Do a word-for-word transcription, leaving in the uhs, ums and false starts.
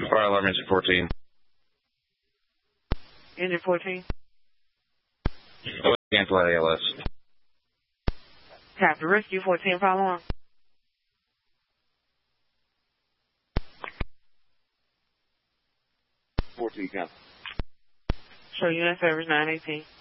Fire alarm engine fourteen. Engine fourteen. Cancel A L S. Copy. Rescue fourteen, follow on. fourteen, cancel. Show unit service nine eighteen.